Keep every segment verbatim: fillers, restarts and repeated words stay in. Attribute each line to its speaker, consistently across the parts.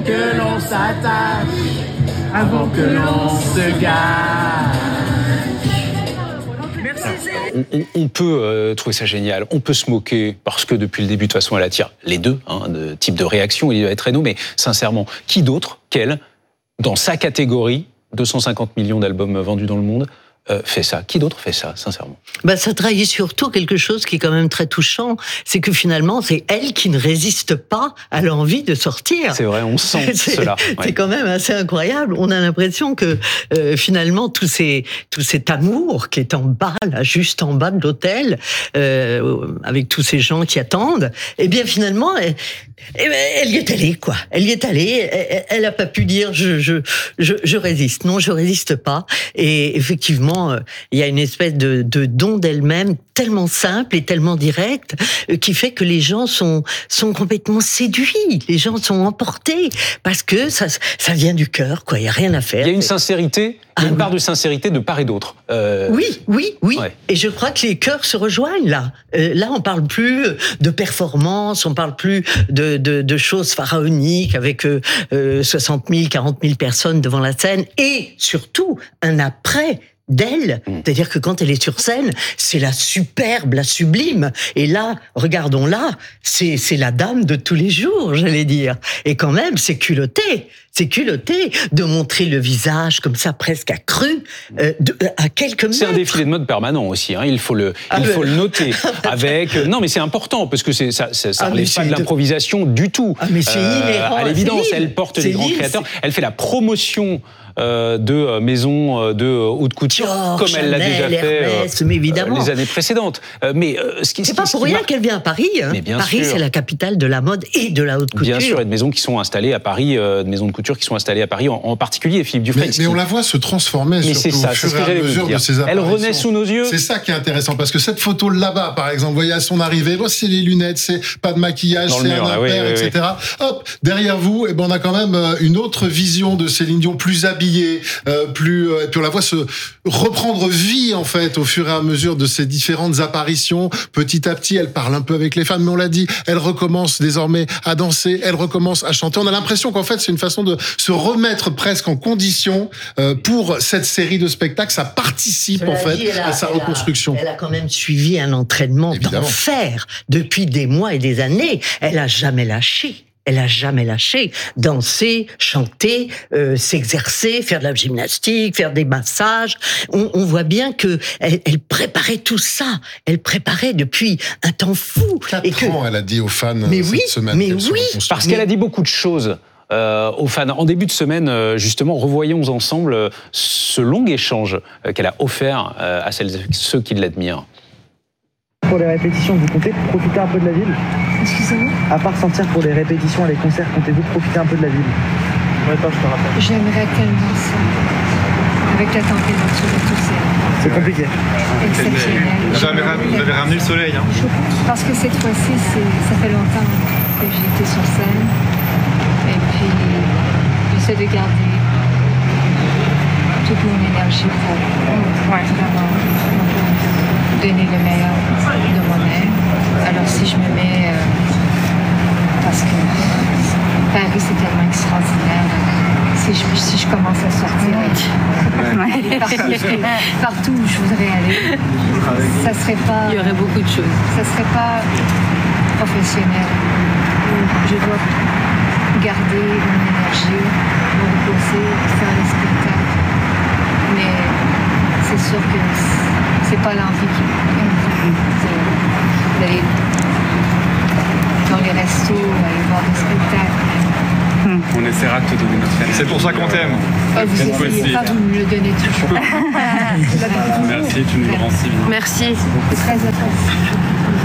Speaker 1: que l'on s'attache, avant que l'on se gâche.
Speaker 2: On, on, on peut euh, trouver ça génial, on peut se moquer, parce que depuis le début, de toute façon, elle attire les deux hein, de type de réaction, il va être Reno, mais sincèrement, qui d'autre qu'elle, dans sa catégorie, deux cent cinquante millions d'albums vendus dans le monde, Euh, fait ça. Qui d'autre fait ça, sincèrement?
Speaker 3: Bah, ça trahit surtout quelque chose qui est quand même très touchant, c'est que finalement, c'est elle qui ne résiste pas à l'envie de sortir.
Speaker 2: C'est vrai, on sent
Speaker 3: c'est,
Speaker 2: cela.
Speaker 3: C'est
Speaker 2: ouais.
Speaker 3: quand même assez incroyable. On a l'impression que euh, finalement, tout, ces, tout cet amour qui est en bas, là, juste en bas de l'hôtel, euh, avec tous ces gens qui attendent, eh bien finalement, elle, elle y est allée, quoi. Elle y est allée. Elle n'a pas pu dire je, je, je, je résiste. Non, je résiste pas. Et effectivement, il y a une espèce de, de don d'elle-même tellement simple et tellement direct qui fait que les gens sont, sont complètement séduits. Les gens sont emportés parce que ça, ça vient du cœur, quoi. Il n'y a rien à faire.
Speaker 2: Il y a une sincérité, il y a une
Speaker 3: Ah,
Speaker 2: part de sincérité de part et d'autre. Euh...
Speaker 3: Oui, oui, oui.
Speaker 2: Ouais.
Speaker 3: Et je crois que les cœurs se rejoignent là. Euh, là, on parle plus de performance, on parle plus de, de, de choses pharaoniques avec euh, soixante mille, quarante mille personnes devant la scène et surtout un après d'elle, mmh. c'est-à-dire que quand elle est sur scène, c'est la superbe, la sublime. Et là, regardons-la, c'est, c'est la dame de tous les jours, j'allais dire. Et quand même, c'est culotté, c'est culotté de montrer le visage comme ça, presque accru, euh, de, à quelques mètres.
Speaker 2: C'est un défilé de mode permanent aussi, hein. il faut le,
Speaker 3: ah
Speaker 2: il
Speaker 3: ben...
Speaker 2: faut le noter. Avec, non, mais c'est important parce que c'est, ça, ça, ça
Speaker 3: ah,
Speaker 2: relève pas de l'improvisation du tout.
Speaker 3: Ah, mais c'est inhérent.
Speaker 2: Euh, à l'évidence, elle porte
Speaker 3: c'est
Speaker 2: les grands
Speaker 3: libre,
Speaker 2: créateurs.
Speaker 3: c'est...
Speaker 2: Elle fait la promotion. Euh, de maisons de haute couture,
Speaker 3: Dior,
Speaker 2: comme
Speaker 3: Chanel,
Speaker 2: elle l'a déjà fait
Speaker 3: Hermès, mais évidemment.
Speaker 2: euh, les années précédentes. Euh, mais euh, ce qui,
Speaker 3: c'est
Speaker 2: ce
Speaker 3: pas
Speaker 2: qui,
Speaker 3: pour
Speaker 2: ce qui
Speaker 3: rien
Speaker 2: marque...
Speaker 3: qu'elle vient à Paris. Hein.
Speaker 2: Mais bien
Speaker 3: Paris,
Speaker 2: sûr.
Speaker 3: c'est la capitale de la mode et de la haute couture.
Speaker 2: Bien sûr, et de maisons qui sont installées à Paris, euh, de maisons de couture qui sont installées à Paris, en, en particulier Philippe Dufresne.
Speaker 4: Mais, mais on la voit se transformer
Speaker 2: mais
Speaker 4: surtout
Speaker 2: ça,
Speaker 4: au fur et à mesure de ses
Speaker 2: Elle
Speaker 4: apparitions.
Speaker 2: renaît sous nos yeux.
Speaker 4: C'est ça qui est intéressant, parce que cette photo là-bas, par exemple, vous voyez à son arrivée, bon, c'est les lunettes, c'est pas de maquillage,
Speaker 2: Dans
Speaker 4: c'est
Speaker 2: mur,
Speaker 4: un
Speaker 2: là,
Speaker 4: impair,
Speaker 2: oui, oui,
Speaker 4: et cetera. Oui. Hop, derrière vous, eh ben, on a quand même une autre vision de Céline Dion, plus habillée, euh, plus, euh, et puis on la voit se reprendre vie, en fait, au fur et à mesure de ses différentes apparitions. Petit à petit, elle parle un peu avec les femmes, mais on l'a dit, elle recommence désormais à danser, elle recommence à chanter. On a l'impression qu'en fait, c'est une façon de se remettre presque en condition euh, pour cette série de spectacles. Ça participe,
Speaker 3: Cela
Speaker 4: en fait,
Speaker 3: dit, a,
Speaker 4: à sa reconstruction.
Speaker 3: A, elle a quand même suivi un entraînement
Speaker 4: Évidemment.
Speaker 3: d'enfer depuis des mois et des années. Elle a jamais lâché. Elle a jamais lâché. Danser, chanter, euh, s'exercer, faire de la gymnastique, faire des massages. On, on voit bien que elle, elle préparait tout ça. Elle préparait depuis un temps fou.
Speaker 4: Quatre
Speaker 3: et que...
Speaker 4: ans, elle a dit aux fans
Speaker 3: mais
Speaker 4: cette
Speaker 3: oui,
Speaker 4: semaine.
Speaker 3: Mais oui,
Speaker 2: parce qu'elle a dit beaucoup de choses. Euh, aux fans. En début de semaine, euh, justement, revoyons ensemble euh, ce long échange euh, qu'elle a offert euh, à celles et ceux qui l'admirent.
Speaker 5: Pour les répétitions, vous comptez profiter un peu de la ville?
Speaker 6: Excusez-moi?
Speaker 5: À part sortir pour les répétitions et les concerts, comptez-vous profiter un peu de la ville? Ouais, pas, je te rappelle.
Speaker 6: J'aimerais tellement ça. Avec la température et tout ça.
Speaker 5: C'est compliqué.
Speaker 6: Exceptionnel.
Speaker 7: Vous avez, vous avez ramené le soleil, hein?
Speaker 6: Parce que cette fois-ci, c'est, ça fait longtemps que j'ai été sur scène. Et puis, j'essaie de garder toute mon énergie pour ouais, vraiment donner le meilleur de moi-même. Alors si je me mets, euh, parce que Paris c'est tellement extraordinaire, si je, si je commence à sortir ouais. partout, partout où je voudrais aller, ça serait pas...
Speaker 8: Il y aurait beaucoup de choses.
Speaker 6: Ça serait pas professionnel. Je dois garder mon énergie, me reposer, faire les spectacles. Mais c'est sûr que c'est pas l'envie qui d'aller dans les restos, aller voir des spectacles.
Speaker 7: Hum. On essaiera de te donner notre aide. C'est pour ça qu'on t'aime.
Speaker 6: Ah, vous essayez pas, vous me le donnez toujours.
Speaker 7: Merci, tu nous le rends si bien.
Speaker 8: Merci.
Speaker 6: C'est très attentif.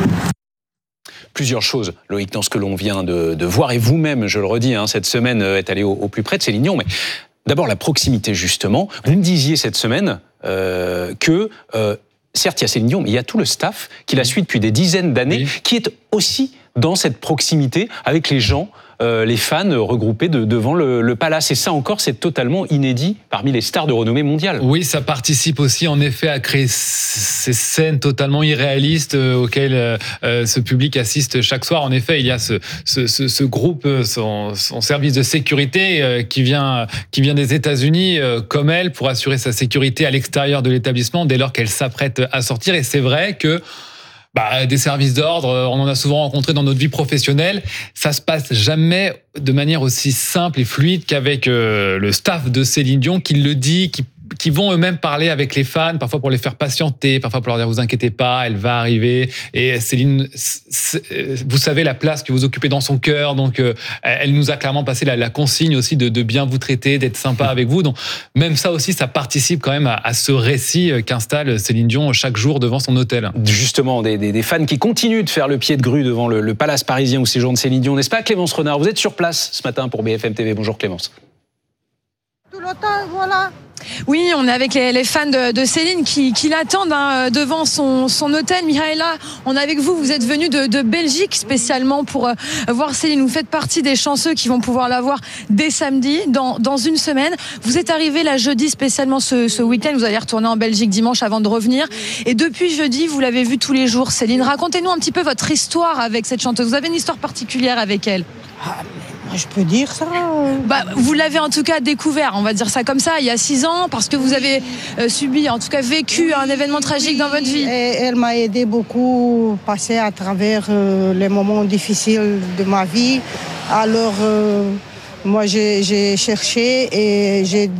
Speaker 2: Plusieurs choses, Loïc, dans ce que l'on vient de, de voir, et vous-même, je le redis, hein, cette semaine est allée au, au plus près de Céline Dion, mais d'abord la proximité, justement. Vous me disiez cette semaine euh, que... Euh, certes, il y a Céline Dion, mais il y a tout le staff qui la suit depuis des dizaines d'années, oui. qui est aussi dans cette proximité avec les gens, euh, les fans regroupés de, devant le, le palace. Et ça encore, c'est totalement inédit parmi les stars de renommée mondiale.
Speaker 8: Oui, ça participe aussi en effet à créer ces scènes totalement irréalistes auxquelles euh, ce public assiste chaque soir. En effet, il y a ce, ce, ce, ce groupe, son, son service de sécurité euh, qui vient, qui vient des États-Unis euh, comme elle pour assurer sa sécurité à l'extérieur de l'établissement dès lors qu'elle s'apprête à sortir. Et c'est vrai que Bah, des services d'ordre, on en a souvent rencontré dans notre vie professionnelle. Ça se passe jamais de manière aussi simple et fluide qu'avec euh, le staff de Céline Dion qui le dit, qui qui vont eux-mêmes parler avec les fans, parfois pour les faire patienter, parfois pour leur dire vous inquiétez pas, elle va arriver. Et Céline, vous savez la place que vous occupez dans son cœur, donc euh, elle nous a clairement passé la, la consigne aussi de, de bien vous traiter, d'être sympa avec vous. Donc même ça aussi, ça participe quand même à, à ce récit qu'installe Céline Dion chaque jour devant son hôtel.
Speaker 2: Justement, des, des, des fans qui continuent de faire le pied de grue devant le, le palace parisien où séjourne Céline Dion, n'est-ce pas Clémence Renard? Vous êtes sur place ce matin pour B F M T V. Bonjour Clémence.
Speaker 9: Tout le temps, voilà.
Speaker 10: Oui, on est avec les, les fans de, de Céline qui, qui l'attendent hein, devant son, son hôtel. Mihaela, on est avec vous. Vous êtes venu de, de Belgique spécialement pour euh, voir Céline. Vous faites partie des chanceux qui vont pouvoir la voir dès samedi, dans, dans une semaine. Vous êtes arrivé là jeudi spécialement ce, ce week-end. Vous allez retourner en Belgique dimanche avant de revenir. Et depuis jeudi, vous l'avez vue tous les jours. Céline, racontez-nous un petit peu votre histoire avec cette chanteuse. Vous avez une histoire particulière avec elle?
Speaker 9: Ah, mais je peux dire ça.
Speaker 10: Bah, vous l'avez en tout cas découvert, on va dire ça comme ça, il y a six ans, parce que vous avez euh, subi, en tout cas vécu un événement tragique dans votre vie.
Speaker 9: Et elle m'a aidé beaucoup à passer à travers euh, les moments difficiles de ma vie. Alors, euh, moi, j'ai, j'ai cherché et j'ai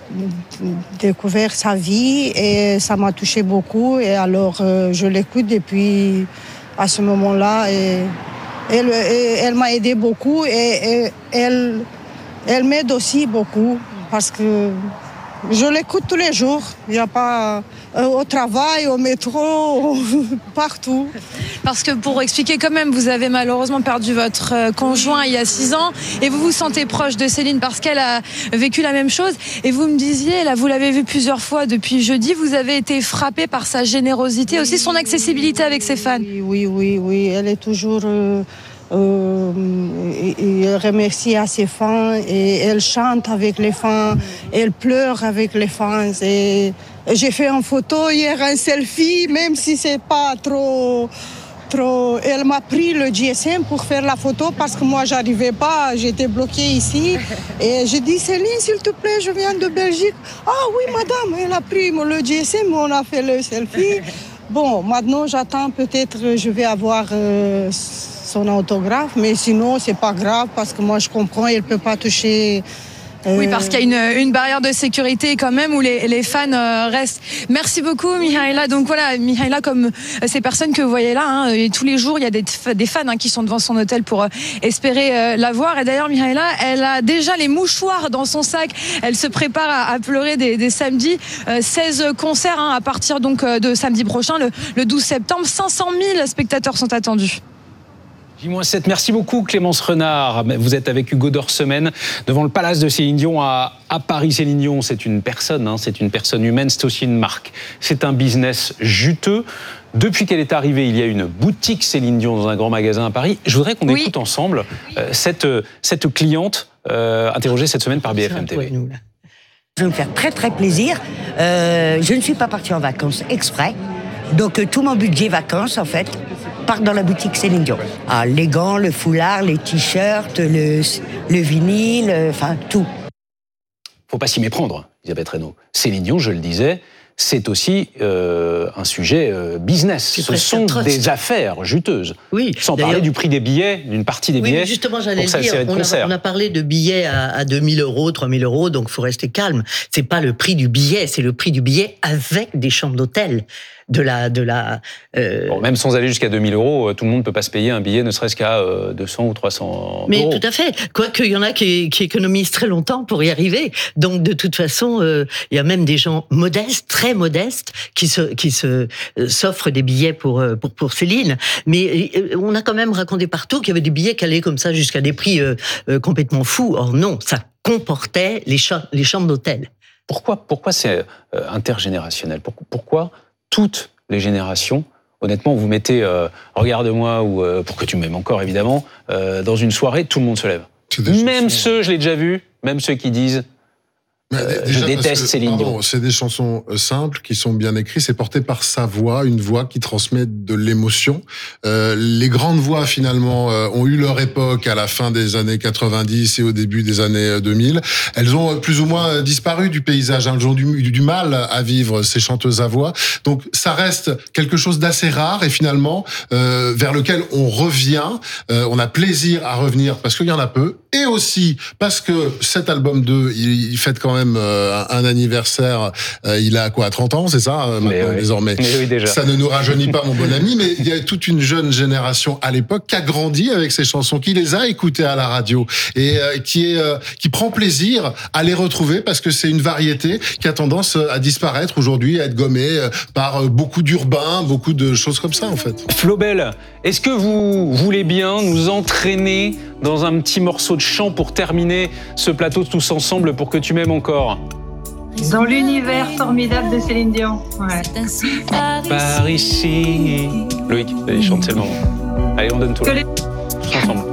Speaker 9: découvert sa vie et ça m'a touché beaucoup. Et alors, euh, je l'écoute depuis à ce moment-là. Et Elle, elle m'a aidé beaucoup et, et elle, elle m'aide aussi beaucoup parce que je l'écoute tous les jours. Il n'y a pas au travail, au métro, partout.
Speaker 10: Parce que pour expliquer quand même, vous avez malheureusement perdu votre conjoint il y a six ans et vous vous sentez proche de Céline parce qu'elle a vécu la même chose. Et vous me disiez, là vous l'avez vu plusieurs fois depuis jeudi, vous avez été frappé par sa générosité, aussi son accessibilité avec ses fans.
Speaker 9: Oui, oui, oui, oui. Elle est toujours... Euh... Euh, et, et remercie à ses fans et elle chante avec les fans, elle pleure avec les fans et j'ai fait une photo hier, un selfie, même si c'est pas trop trop. Elle m'a pris le G S M pour faire la photo parce que moi j'arrivais pas, j'étais bloquée ici et j'ai dit Céline s'il te plaît, je viens de Belgique. Ah oui madame, elle a pris le G S M, on a fait le selfie. Bon, maintenant j'attends peut-être je vais avoir euh, son autographe, mais sinon c'est pas grave parce que moi je comprends, elle peut pas toucher. Euh...
Speaker 10: Oui, parce qu'il y a une, une barrière de sécurité quand même où les, les fans euh, restent. Merci beaucoup Mihaela. Donc voilà, Mihaela comme euh, ces personnes que vous voyez là, hein, et tous les jours il y a des, des fans hein, qui sont devant son hôtel pour euh, espérer euh, la voir. Et d'ailleurs Mihaela, elle a déjà les mouchoirs dans son sac. Elle se prépare à, à pleurer des, des samedis. Euh, seize concerts hein, à partir donc euh, de samedi prochain, le, le douze septembre. cinq cent mille spectateurs sont attendus.
Speaker 2: J sept, merci beaucoup Clémence Renard. Vous êtes avec Hugo Dorsemène devant le palace de Céline Dion à, à Paris. Céline Dion, c'est une personne, hein, c'est une personne humaine, c'est aussi une marque. C'est un business juteux. Depuis qu'elle est arrivée, il y a une boutique Céline Dion dans un grand magasin à Paris. Je voudrais qu'on oui. écoute ensemble euh, cette, cette cliente euh, interrogée cette semaine par B F M T V.
Speaker 11: Je vais me faire très très plaisir. Euh, je ne suis pas partie en vacances exprès. Donc euh, tout mon budget vacances en fait part dans la boutique Céline Dion. Ah, les gants, le foulard, les t-shirts, le, le vinyle, enfin tout.
Speaker 2: Faut pas s'y méprendre, Elisabeth Reynaud. Céline Dion, je le disais, c'est aussi euh, un sujet euh, business. Ce sont des affaires juteuses. Oui. Sans parler du prix des billets, d'une partie des
Speaker 3: oui,
Speaker 2: billets.
Speaker 3: Justement, j'allais le dire. On a, on a parlé de billets à, à deux mille euros, trois mille euros, donc faut rester calme. C'est pas le prix du billet, c'est le prix du billet avec des chambres d'hôtel. De la, de la.
Speaker 2: Euh... Bon, même sans aller jusqu'à deux mille euros, tout le monde peut pas se payer un billet, ne serait-ce qu'à euh, deux cents ou trois cents
Speaker 3: Mais
Speaker 2: euros.
Speaker 3: Mais tout à fait. Quoique il y en a qui, qui économisent très longtemps pour y arriver. Donc de toute façon, euh, il y a même des gens modestes, très modestes, qui se, qui se euh, s'offrent des billets pour pour pour Céline. Mais euh, on a quand même raconté partout qu'il y avait des billets qui allaient comme ça jusqu'à des prix euh, euh, complètement fous. Or non, ça comportait les cha- les chambres d'hôtel.
Speaker 2: Pourquoi pourquoi c'est euh, intergénérationnel? Pourquoi, pourquoi toutes les générations honnêtement, vous mettez euh, Regarde-moi ou euh, Pour que tu m'aimes encore, évidemment, euh, dans une soirée, tout le monde se lève. Même ceux, je l'ai déjà vu, même ceux qui disent
Speaker 4: Mais
Speaker 2: euh,
Speaker 4: déjà
Speaker 2: je déteste
Speaker 4: que,
Speaker 2: Céline
Speaker 4: pardon,
Speaker 2: Dion.
Speaker 4: C'est des chansons simples qui sont bien écrites, c'est porté par sa voix, une voix qui transmet de l'émotion. Euh, les grandes voix finalement euh, ont eu leur époque à la fin des années quatre-vingt-dix et au début des années deux mille. Elles ont euh, plus ou moins disparu du paysage, hein. Elles ont du, du mal à vivre, ces chanteuses à voix. Donc ça reste quelque chose d'assez rare et finalement euh, vers lequel on revient. Euh, on a plaisir à revenir parce qu'il y en a peu et aussi parce que cet album deux, il, il fête quand même même euh, un anniversaire, euh, il a quoi, trente ans, c'est ça euh, maintenant,
Speaker 2: oui.
Speaker 4: désormais.
Speaker 2: Mais oui, déjà.
Speaker 4: Ça ne nous rajeunit pas, mon bon ami, mais il y a toute une jeune génération à l'époque qui a grandi avec ces chansons, qui les a écoutées à la radio et euh, qui est euh, qui prend plaisir à les retrouver parce que c'est une variété qui a tendance à disparaître aujourd'hui, à être gommée euh, par euh, beaucoup d'urbains, beaucoup de choses comme ça en fait.
Speaker 2: Flobel, est-ce que vous voulez bien nous entraîner dans un petit morceau de chant pour terminer ce plateau tous ensemble pour que tu m'aimes encore?
Speaker 12: Dans l'univers formidable de Céline Dion. Ouais.
Speaker 2: Par ici. Loïc, allez, chante, c'est le moment. Allez, on donne tout. Là. Tous ensemble.